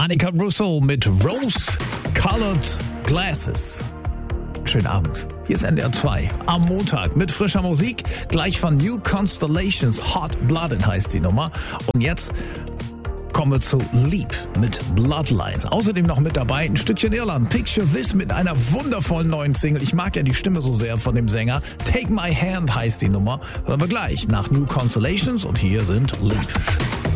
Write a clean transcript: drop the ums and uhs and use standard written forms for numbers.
Annika Russo mit Rose-Colored Glasses. Schönen Abend. Hier ist NDR 2 am Montag mit frischer Musik. Gleich von New Constellations. Hot Blooded heißt die Nummer. Und jetzt kommen wir zu Leap mit Bloodlines. Außerdem noch mit dabei ein Stückchen Irland. Picture This mit einer wundervollen neuen Single. Ich mag ja die Stimme so sehr von dem Sänger. Take My Hand heißt die Nummer. Hören wir gleich nach New Constellations und hier sind Leap.